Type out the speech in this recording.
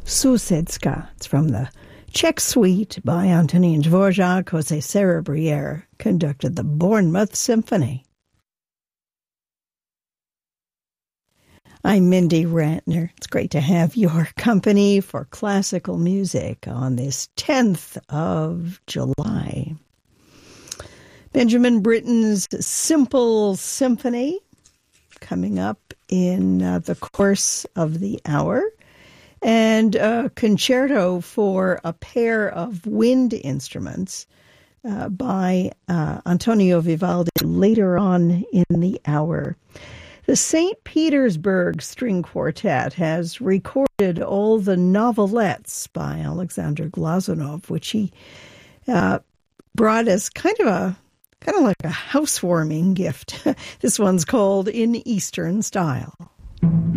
Sousedska. It's from the Czech Suite by Antonín Dvořák. José Cerebriere conducted the Bournemouth Symphony. I'm Mindy Rantner. It's great to have your company for classical music on this 10th of July. Benjamin Britten's Simple Symphony coming up in the course of the hour, and a concerto for a pair of wind instruments by Antonio Vivaldi later on in the hour. The St. Petersburg String Quartet has recorded all the novelettes by Alexander Glazunov, which he brought as kind of like a housewarming gift. This one's called In Eastern Style.